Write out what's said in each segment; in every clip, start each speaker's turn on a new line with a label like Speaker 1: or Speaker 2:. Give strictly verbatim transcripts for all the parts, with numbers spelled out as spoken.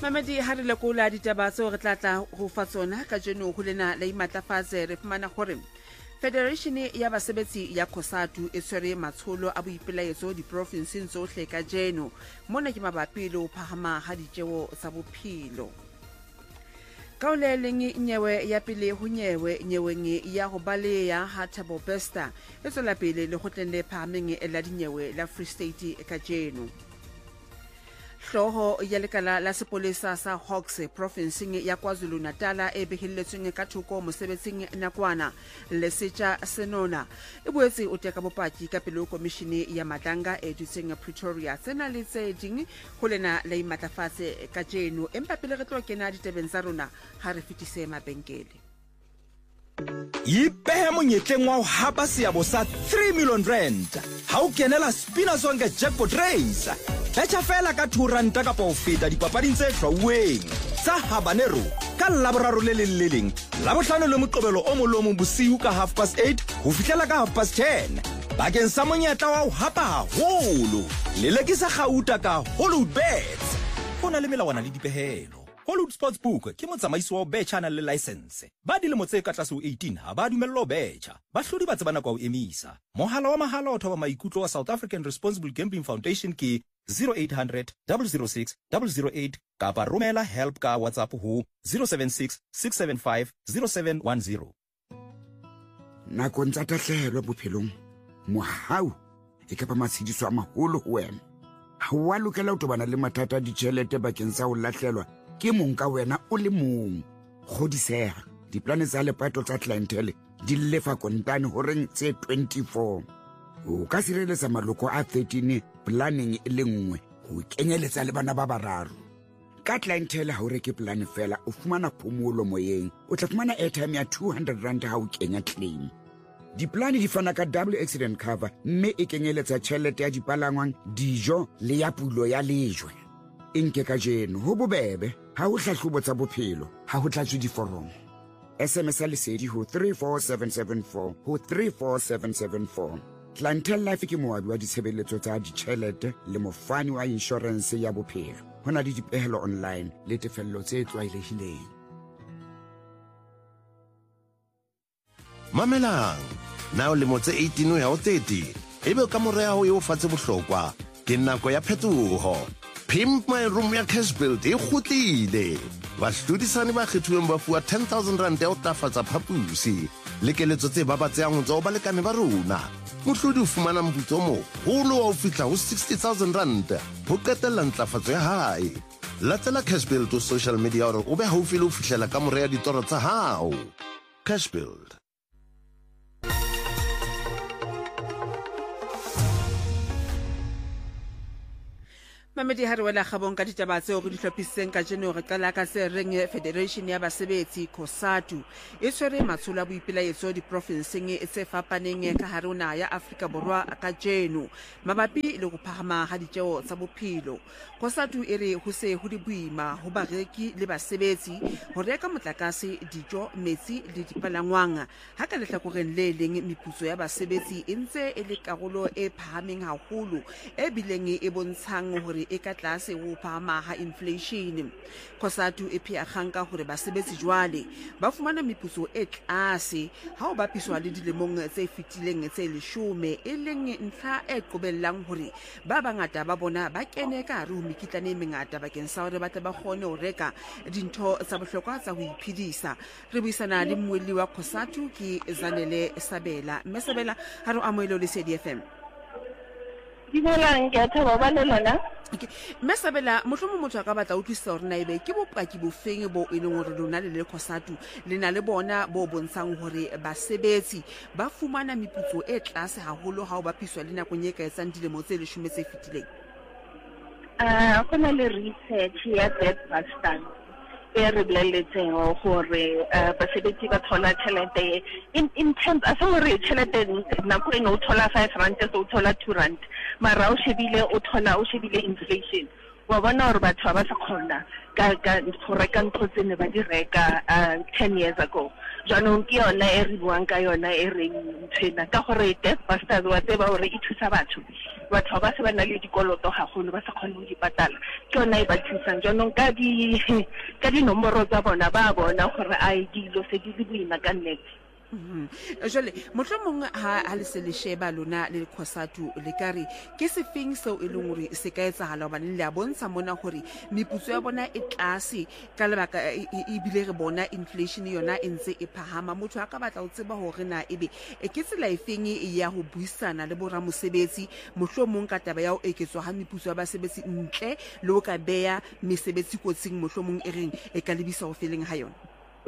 Speaker 1: Mamadi ha re lekola ditaba tseo re tla tla ho fa tsona ka jeno ho lena la imatlafatse re fumana hore Federation ya basebetsi ya COSATU e tshwere matsholo a boipelaetso diprovinseng tsohle ka jeno mona ke mabapi le ho phahama ha ditjeo tsa bophelo. Kaoleleng nyewe ya pele ho nyewe nyeweng ya ho baleya ha Thabo Bester e tswela pele le kgotleng le phahameng la dinyewe la Free State ka jeno. Hloho ya lekala la sepolesa sa Hawks provinceng ya KwaZulu-Natal e behelletsweng ka thoko mosebetsing nakwana Lesetja Senona e boetse o teka bopaki ka pele komishene ya Madanga e dutseng Pretoria tsena le tse ding ho lena le imatlafatse ka jeno empa pele re tlo kena ditebeng tsa rona ha re fitise mabenkele.
Speaker 2: Ipehe monyetleng wa ho hapa seabo sa three million rand ha o kenela Spina Zonke jackpot race. Betcha fela ka two rand ka po feta dipapading tse hlwauweng tsa Habanero ka laboraro le le leleng la bohlano le moqobelo o molomo bosiu ka half past eight ho fihlela ka half past ten bakeng sa monyetla wa ho hapa haholo le lekisa gauta ka Hollywood Bets. Hona le melawana le dipehelo. Hollywood Sportsbook ke motsamaisi wa betcha na le license. Ba dilemo tse ka tlase ho eighteen ha ba dumello betcha. Ba hlodi ba tsebana kwa ho emisa. Mohala wa mahala o thoba maikutlo wa South African Responsible Gambling Foundation ke zero eight hundred, double zero six, double zero eight kapa romela help ka WhatsApp ho zero seven six, six seven five, zero seven one zero.
Speaker 3: Nakong tsa tahlehelo bophelong mohau e ka ba matshidiso a maholo ho wena. Ha wa lokela ho tobana le mathata a ditjhelete bakeng sa ho lahlelwa ke mong ka wena o le mong. Kgodiseha diplane tsa lepato tsa clientele di lefa kontane ho reng tse twenty-four. O ka sireletsa maloko a thirteen planning e le nngwe ho kenyeletsa le bana ba bararo. Ka clientele ha o reke plan fela o fumana phomolo moyeng o tla fumana airtime ya two hundred rand ha o kenya claim. Diplane di fana ka double accident cover mme e kenyeletsa tjhelete ya dipalangwang dijo le ya pulo ya lejwe. Inke ka jeno ho bobebe ha ho hlahlobo tsa bophelo ha ho tlatswe diforomo. S M S lesedi ho three four seven seven four ho three four seven seven four. Clientele Life ke moabi wa ditshebeletso tsa ditjhelete le mofani wa insurance ya bophelo. Hona le dipehelo online le tefello tse tlwaelehileng.
Speaker 4: Mamelang now le motse eighteen ya o thirty ebe ka moreha ho yo fatse bohlokwa ke nako ya phetoho. Pimp My Room ya Cashbuild e kgutlile. Bahlodisani ba kgethuweng ba fuwa ten thousand rand ya ho tafatsa phapusi le keletso tse babatsehang ho tswa ho balekane ba rona. Mohlodi o fumana moputso mo holo wa ho fihla ho sixty thousand rand ho qetella ntlafatso ya hae. Latela Cashbuild ho social media hore o be haufi le ho fihlela ka moreha ditoro tsa hao. Cashbuild.
Speaker 1: Mamedi ha re wela kgabong ka ditaba tseo re di hlophisitseng ka jeno re qala ka se reng Federation ya basebetsi COSATU e tshwere matsholo a boipelaetso diprovinseng tse fapaneng ka harona ya Afrika Borwa ka jeno mabapi le go phahama ha ditjeo tsa bophelo. COSATU e re ho se ho di boima ho bareki le basebetsi ho reka motlakase dijo metsi le dipalangwang ha ka lehlakoreng le leng meputso ya basebetsi e ntse e le karolo e phahameng haholo e bileng e bontshang hore e ka tlase ho phahama ha inflation. COSATU e phea kganka hore basebetsi jwale ba fumana meputso e tlase ha o bapiswa le dilemong tse fitileng tse leshome e leng ntlha e qobellang hore ba bangata ba bona ba kene ka hare ho mekitlane e mengata bakeng sa hore ba tle ba kgone ho reka dintho tsa bohlokwa tsa ho iphedisa. Re buisana le mmuelli wa COSATU ke Zanele Sabela. Mme Sabela ha re amohele le C D F M.
Speaker 5: Dibolang ke a thaba ba le lona.
Speaker 1: Okay. Mesabela mohlomong motho a ka batla utlwisisa hore na ebe ke bopaki bofeng bo e leng hore lona le le COSATU le na le bona bo bontshang hore basebetsi ba fumana meputso e tlase haholo ha o bapiswa le nakong e ka etsang dilemo tse leshome tse fitileng.
Speaker 5: Ah, kona le research ya Bedbuster e re boleletseng hore basebetsi ba thola tjhelete in in terms a sa hore tjhelete nako eno o thola five rand so o thola two rand mara o shebile o thola o shebile inflation wa bona hore batho ba sa khona ka ka go reka ntho tsene ba di reka ten years ago jaanong ke yona e re buang ka yona e reng ntshena ka gore Debt Busters wa tseba hore e thusa batho batho ba se ba na le dikoloto gagolo ba sa khone go di patala ke yona e ba thusang jaanong ka di ka di nomoro tsa bona ba bona gore a e dilo se di buina ka nnete.
Speaker 1: Jole motlhomong ha ha le se le sheba lona le Khosatu le kare ke se feng seo e leng gore se ka etsagala ba le a bontsha mona gore meputso ya bona e tlase ka lebaka e bile re bona inflation yona e ntse e phahama motho a ka batla o tseba hore na ebe e ke tsela e feng e ya ho buisana le bora mosebetsi mohlomong ka taba ya o eketswa ha meputso ya basebetsi ntle le o ka beya mesebetsi kotsing mohlomong e reng e ka lebisa ho feleng ha yona.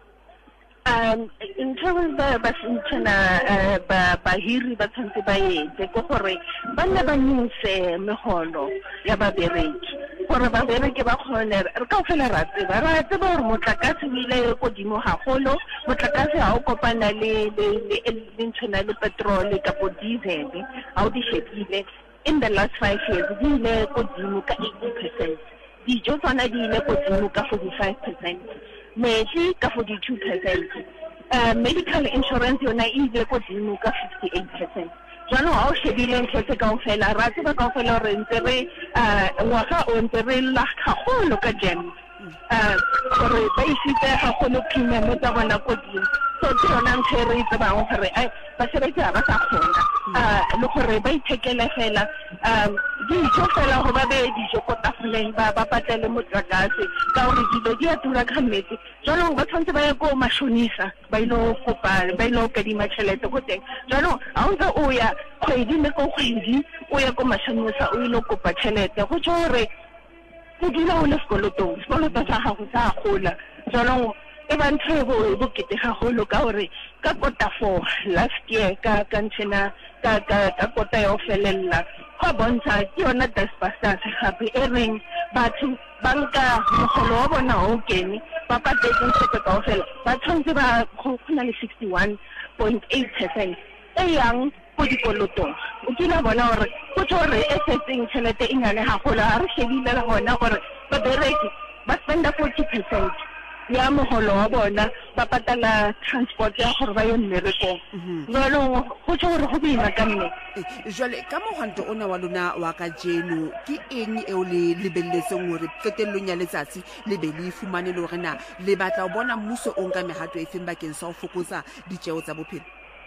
Speaker 5: Um, in terms of ba sentana ba bahiri ba tshwantse ba etse go gore ba nna ba nyuse megolo ya ba bereki gore ba bereki ba khone re ka fela ra tseba ra tseba gore motlakase o ile go dimo gagolo motlakase ha o kopana le le le ntshana le petrol ka po diesel ha o di shepile in the last five years di ile go dimo ka eighty percent dijo tsona di ile go dimo ka forty-five percent Maybe ka forty-two percent. Uh, medical insurance yona ile ko dimo ka fifty-eight percent. Jano ha o shebile ntse ka ofela ra tseba ka ofela re ntse re uh ngwaga o ntse re la gagolo ka jam. Uh re ba isitse gagolo premium tsa bona ko dimo. So ke yona ntse re tseba gore ai ba sebetsa ba sa khona. Uh le gore ba ithekele fela um di tso fela go ba be di jo ko tafoleng ba ba patele motlakase ka gore dilo di a tura ka metse jalo ba tshwantse ba ya go mashonisa ba ilo kopa ba ilo ka di machelete go teng jalo a o tsa o ya kgwedi le go kgwedi o ya go mashonisa o ilo kopa chelete go tshore go dira o le sekoloto sekoloto sa gago sa gola jalo e ba ntse go go kete gagolo ka gore ka kota four last year ka ka ntshena ka ka ka kota ya ofelella go bontsha ke yona Debt Busters gape e reng batho banka mogolo wa bona o kene ba patetse ntse ka ofela ba tshwantse ba go na le sixty-one point eight percent e yang go dikolotong o kila bona gore go tshore e setseng tšhelete e nyane gagolo ha re shebile le gona gore ba bereki ba spenda forty percent ya mogolo wa bona ba patala transport ya gore ba yo mmerekong jalo go tshore go bina ka mme
Speaker 1: jwale ka mogwanto ona wa lona wa ka jeno ke eng e o le lebelletseng hore qetellong ya letsatsi le be le fumane le hore na le batla o bona mmuso o nka mehato e feng bakeng sa ho fokotsa ditjeo tsa bophelo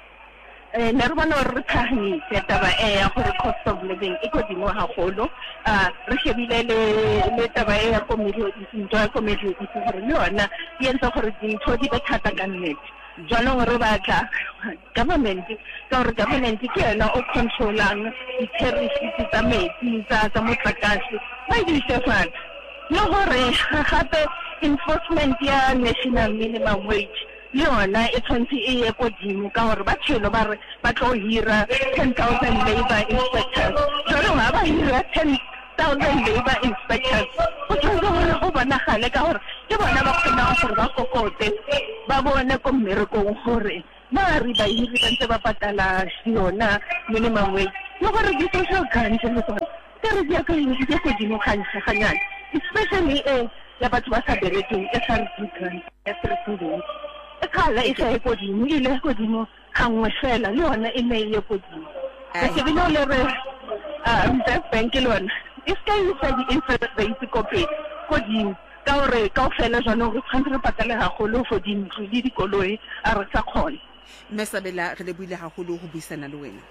Speaker 5: eh ne re bona re tlhaganitse taba e ya gore cost of living e godimo gagolo a re shebile le le taba e ya komedi ntho ya komedi e gore le yona e entse gore dintho di be thata ka nnete jalo re batla government ka gore government ke yona o controlang di-tariffs tsa metsi tsa motlakase ba di sefat le gore gape enforcement ya national minimum wage le yona e tshwantse e ye ko dimo ka gore ba tshelo ba re ba tlo hira ten thousand labor inspectors jalo ha ba hira ten thousand labor inspectors go tshwanetse gore go bonagale ka gore ke bona ba kgona gore ba kokote ba bone ko mmerekong gore ba re ba hiri ba ntse ba patala yona minimum wage le gore di social grants le tsona ke re di ka di ke dimo kgantsa ganyana especially eh ya batho ba sa berekeng e sa re grant ya president e khala e sa e kodimo ile kodimo gangwe fela le yona e ne ile kodimo ke bino le re a Reserve Bank le yona e ska e sa di interest rate kope kodimo ka gore ka ofela jana go tshwantse re patale gagolo for dintlo le dikoloi a re sa kgona
Speaker 1: Mesabela re le buile gagolo go buisana le wena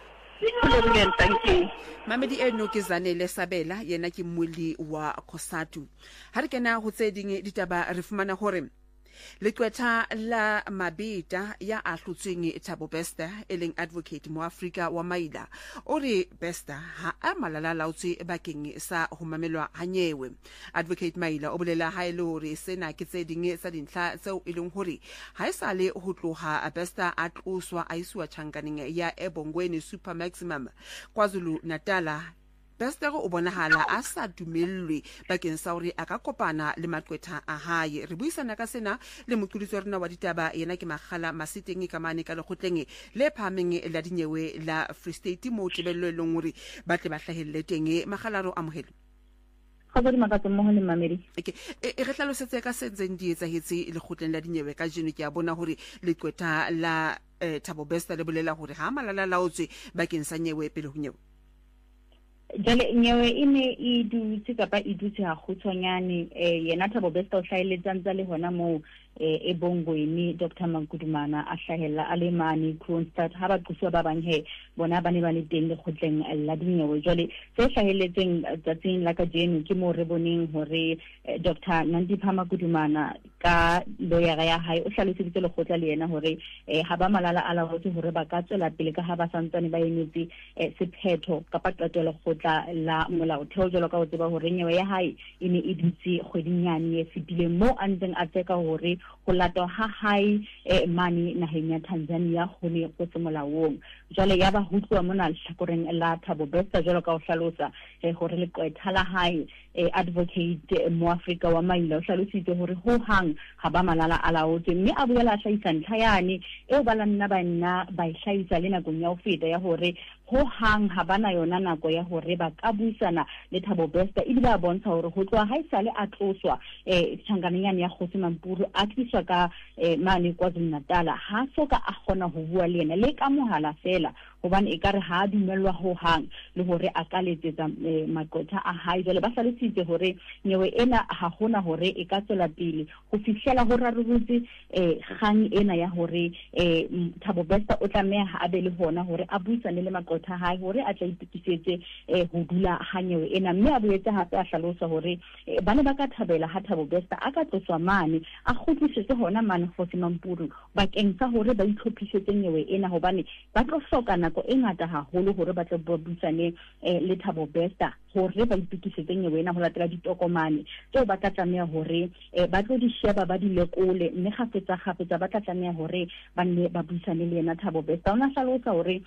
Speaker 1: Mamedi eno ke Zanele Sabela yena ke mmuli wa Khosatu ha re kena go tse ding ditaba re fumana gore Lekwetha la Mabita ya ahlutsweng Thabo Bester eleng advocate mo Africa wa Maila ore Bester ha a malala lautse bakeng sa ho mamelwa hanyewe advocate Maila o bolela ha ile hore sena ke tse ding sa dintlha tseo e leng hore ha e sale ho tloha Bester a tloswa a iswa tjhankaneng ya Ebongweni Super Maximum KwaZulu Natala Bester o bonahala a sa dumellwe bakeng sa hore a ka kopana le maqwetha a hae re buisana ka sena le moqulisi rena wa ditaba yena ke Magala Masiteng ka mane ka lekgotleng le phameng la dinyewe la Free State mo tebello e leng hore ba tle ba hlahelle teng Magala ro amohelo
Speaker 6: Kgotso di makatso mmoho le mamedi.
Speaker 1: Okay, e re tlalosetse ka se ntseng di etsahetse lekgotleng la dinyewe ka jeno ke a bona hore leqwetha la Thabo Bester le bolela hore ha malala laotswe bakeng sa nyewe pele ho nyewe.
Speaker 6: Jale nyewe e ne e dutse kapa e dutse ha kgutshwanyane yena Thabo Bester o hlaheletsang tsa le hona moo e bongweni Doctor Mankudumana a hlahella a le mane Kroonstad ha ba qoswa ba bang he bona ba ne ba le teng le khotleng la dinyewe jale se hlahelletseng tsatsing la ka jeno ke mo re boneng hore Doctor Nandipha Mankudumana ka lawyer ya hae o hlaloseditse le khotla le yena hore ha ba malala a laotswe hore ba ka tswela pele ka ha ba santsane ba emetse sephetho kapa qetelo khotla la molaotheo jalo ka o tseba hore nyewe ya hae e ne e dutse kgwedinyane e fetile mo a ntseng a tseka hore go latwa ha hae mane naheng ya Tanzania go ne go se molaong jale ya ba hutlwa mona hlakoreng la Thabo Bester jalo ka o hlalosa hore le qetha la hae advocate mo Africa wa maila o hlalositse hore ho hang ha ba malala a laotswe mme a boela a hlahisa ntlha yane eo ba lanna ba nna ba hlahisa le nakong ya ho feta ya hore ho hang ha bana yona nako ya hore ba ka buisana le Thabo Bester e ba bontsha hore ho tloa haisale a tloswa eh thangananyane ya Kgosi Mampuru a tliswa ka mane KwaZulu-Natal ha soka a khona ho bua le yena le ka mohala fela hobane e kare ha dumelwa ho hang le hore a ka letsetsa maqotha a hae jale ba hlalositse hore nyewe ena ha hona hore e ka tswela pele go fihlela ho rarurutse kgang ena ya hore Thabo Bester o tlameha a be le hona hore a buisane le maqotha hae hore a tla itukisetse ho dula ha nyewe ena mme a boetse hape a hlalosa hore bana ba ka thabela ha Thabo Bester a ka tswa mane a khutlisetse hona mane Kgosi Mampuru bakeng sa hore ba itlhophisetse nyewe ena hobane ba tlo hloka nako e ngata haholo hore ba tla buisane le Thabo Bester hore ba itukisetse nyewe ena ho latela ditokomane tseo ba tla tlameha hore ba tlo di sheba ba di lekole mme gafetsa gafetsa ba tla tlameha hore ba nne ba buisane le yena Thabo Bester ona hlalosa hore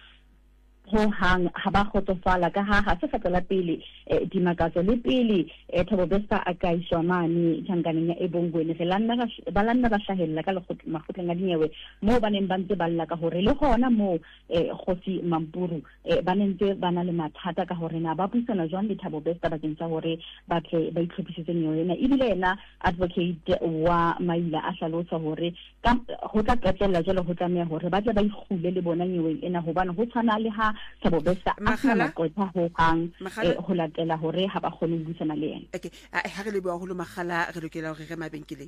Speaker 6: ho hang ha ba khotsofala ka ha ha se fatela pele di makatso le pele Thabo Bester a ka iswa mane thanganeng ya ebongweni re lanna ba lanna ba hlahella ka lekgotla makgotleng a dinyewe mo ba neng ba ntse ba lla ka hore le gona mo Kgosi Mampuru ba nentse ba na le mathata ka hore na ba buisana jwang le Thabo Bester bakeng sa hore ba tle ba itlhophisetse nyewe ena ebile yena advocate wa maila a hlalosa hore ka ho tla qetella jalo ho tlameha hore ba tle ba ikgule le bona nyewe ena hobane ho tshwana le ha Thabo Bester a tsana maqotha ho hang ho latela hore ha ba kgone ho buisana le yena.
Speaker 1: Okay, ha re le bua ho lo magala re lokela hore re mabenkeleng.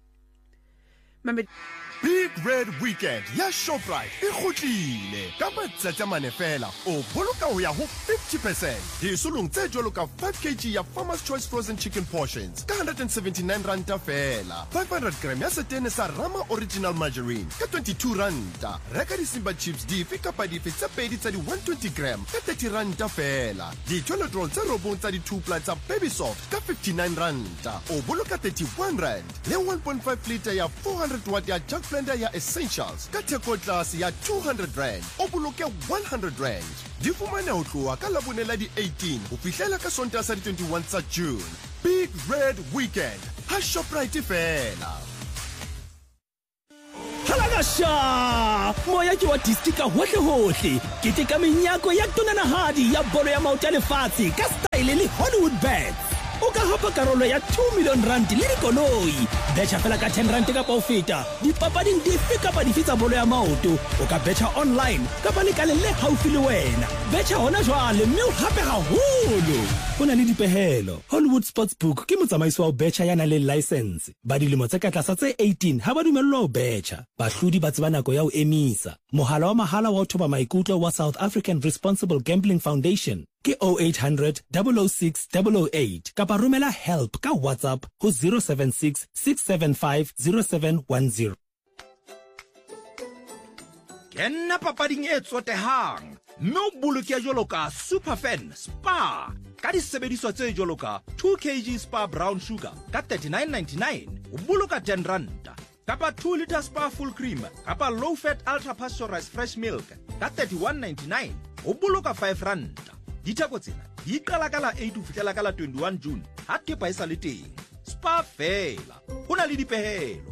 Speaker 1: Mamed
Speaker 7: Big Red Weekend ya Shoprite e kgutlile ka matsatsi a mane fela o boloka ho ya ho fifty percent disolong tse jwalo ka five kilograms ya Farmer's Choice frozen chicken portions ka one hundred seventy-nine ranta fela, five hundred grams ya setene sa Rama original margarine ka twenty-two ranta, reka di Simba chips dife kapa dife tse pedi tsa di one hundred twenty grams ka thirty ranta fela, di toilet roll tse robong tsa di two ply tsa Baby Soft ka fifty-nine ranta, o boloka thirty-one rand le one point five litre ya four hundred watt ya Jack blender ya Essentials ka theko tlase ya two hundred rand o boloke one hundred rand di fumana ho tloha ka labone la di eighteen ho fihlela ka Sontaha sa di twenty-one tsa June. Big Red Weekend ha Shoprite fela.
Speaker 8: Halagasha moya ke wa distika hohle hohle ke te ka menyako ya tonanahadi ya bolo ya maoto a lefatshe ka style le Hollywood Bets. O ka hapa karolo ya two million rand le dikoloi betcha fela ka ten rand ka pa o feta dipapading dife kapa dife tsa bolo ya maoto o ka betcha online kapa le kale le haufi le wena betcha hona jwale mme o hape haholo ho na le dipehelo. Hollywood Sportsbook ke motsamaiso wa betcha ya na le license ba dilemo tse ka tlasa tse eighteen ha ba dumellwa ho betcha bahlodi ba tseba nako ya ho emisa mohala wa mahala wa ho thoba maikutlo wa South African Responsible Gambling Foundation ke oh eight hundred, oh oh six, oh oh eight kapa romela help ka WhatsApp ho zero seven six, six seven five, zero seven one zero.
Speaker 2: Kenna papading e tsotehang mme o boloke jwalo ka Superfan Spa ka disebediswa tse jwalo ka two kilograms Spa brown sugar ka thirty-nine ninety-nine o boloka ten rand kapa two litre Spa full cream kapa low fat ultra pasteurized fresh milk ka thirty-one ninety-nine o boloka five rand. Ditheko tsena di qala ka la eight ho fihlela ka la twenty-one June ha thepa e sa le teng. Spa fela ho na le dipehelo.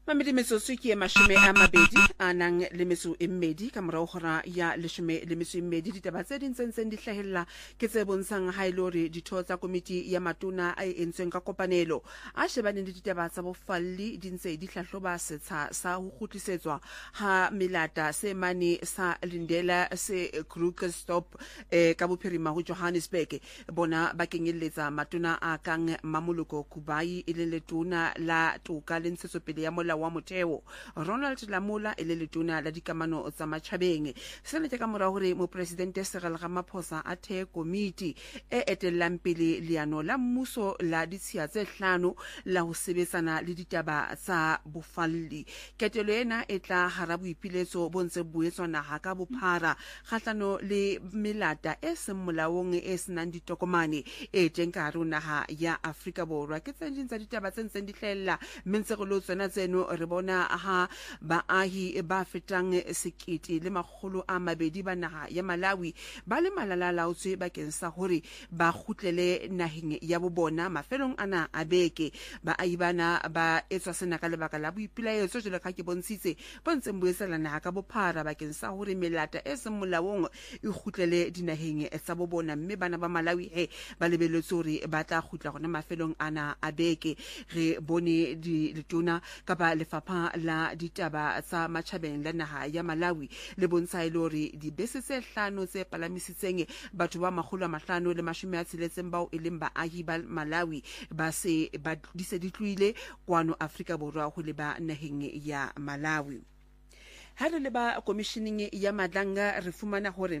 Speaker 1: Mamedi metsotso ke mashome a mabedi a nang le metso e mmedi ka morao hora ya leshome le metso e mmedi. Ditaba tse ding tse ntseng di hlahella ke tse bontshang ha ile hore ditho tsa komiti ya matona a entsweng ka kopanelo a shebaneng le ditaba tsa bofalli di ntse di hlahloba setsha sa ho kgutlisetswa ha melata se mane sa Lindela se Krugerstop eh, ka bophirima ho Johannesburg bona ba kenyeletsa matona a kang Mamoloko Kubai ile letona la toka le ntshetsopele ya mola wa motheo Ronald Lamola ele letona la dikamano tsa matjhabeng. Sena ke ka mora hore mo presidente Cyril Ramaphosa a the komiti e etellang pele leano la mmuso la ditshia tse hlano la ho sebetsana le ditaba tsa bofalli. Ketelo ena e tla hara boipiletso bo ntse buetswa naha ka bophara kgahlano le melata e seng molaong e senang ditokomane e teng ka hare naha ya Afrika Borwa. Ke tse ding tsa ditaba tse ntseng di hlahella mentse go lo tsena tseno re bona ha baahi ba fetang sekete le makgolo a mabedi ba naha ya Malawi ba le malalalaotswe bakeng sa hore ba kgutlele naheng ya bobona mafelong ana a beke. Baahi bana ba etswa sena ka lebaka la boipilaetso jwalo ka ke bontshitse bo ntseng boetsela naha ka bophara bakeng sa hore melata e seng molaong e kgutlele dinaheng tsa bobona, mme bana ba Malawi he ba lebelletse hore ba tla kgutla gona mafelong ana a beke. Re bone di letona kapa lefapha la ditaba tsa matjhabeng la naha ya Malawi le bontsha ile hore dibese tse hlano tse palamisitseng batho ba makgolo a mahlano le mashome a tsheletseng bao e leng baahi ba Malawi ba se ba di se di tluile kwano Afrika Borwa ho le ba naheng ya Malawi. Ha re le ba commissioning ya Madlanga re fumana hore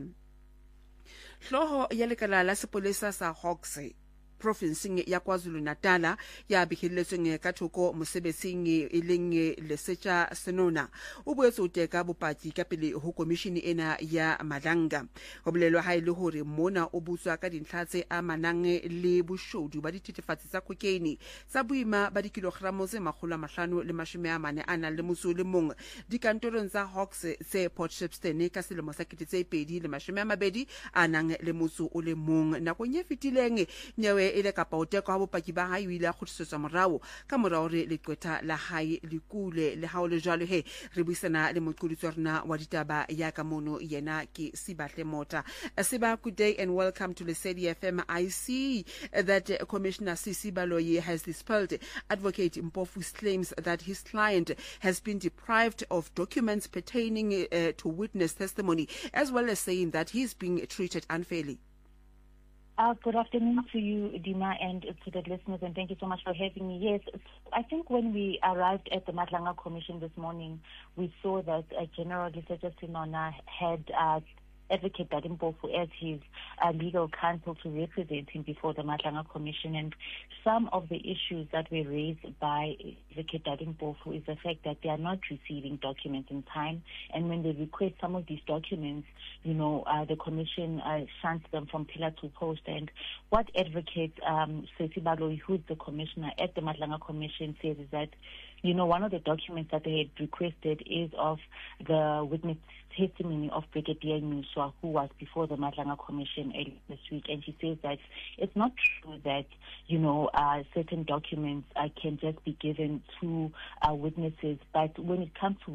Speaker 1: hloho ya lekala la sepolesa sa Hawks provinceng ya KwaZulu Natal ya bihelletsweng ka thoko mosebetsing e leng Lesetja Senona o boetse o teka bopaki ka pele ho komishini ena ya Madlanga. Ho bolelwa ha ile hore mona o butswa ka dintlha tse amanang le boshodu ba dithethefatsi tsa cocaine tsa boima ba dikilogramo tse makgolo a mahlano le mashome a mane a nang le motso le mong dikantorong tsa Hawks tse Port Shepstone ka selemo sa kete tse pedi le mashome a mabedi a nang le motso o le mong. Nakong e fetileng nyewe ile kapa o teko ha bopaki ba hae o ile a kgutlisetswa morao ka morao re leqwetha la hae le kule le ha o le jwalo he re buisana le moqolitsi rona wa ditaba ya ka mono yena ke Sibahle Mota. Siba, good day and welcome to Lesedi F M. I see that uh, Commissioner Sisi Baloyi has dispelled Advocate Mpofu's claims that his client has been deprived of documents pertaining uh, to witness testimony, as well as saying that he's being treated unfairly.
Speaker 9: Uh, good afternoon to you, Dina, and to the listeners, and thank you so much for having me. Yes, I think when we arrived at the Madlanga Commission this morning, we saw that uh, General Lesetja Senona had uh, Advocate Daddy Mpofu as his uh, legal counsel to represent him before the Madlanga Commission. And some of the issues that were raised by Advocate Daddy Mpofu is the fact that they are not receiving documents in time. And when they request some of these documents, you know, uh, the Commission uh, shunts them from pillar to post. And what Advocate um, Sisi Baloyi, who is the Commissioner at the Madlanga Commission, says is that, you know, one of the documents that they had requested is of the witness testimony of Brigadier Nuswa, who was before the Madlanga Commission earlier this week. And she says that it's not true that, you know, uh, certain documents uh, can just be given to uh, witnesses. But when it comes to